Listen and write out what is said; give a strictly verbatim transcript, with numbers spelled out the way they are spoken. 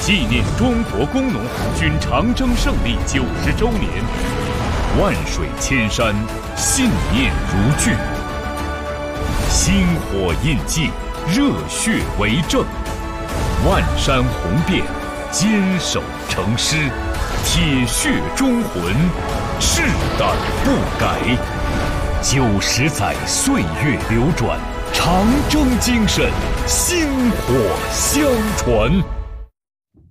纪念中国工农红军长征胜利九十周年。万水千山，信念如炬，星火印记，热血为证。万山红遍，坚守成师，铁血忠魂，志胆不改。九十载岁月流转，长征精神，薪火相传。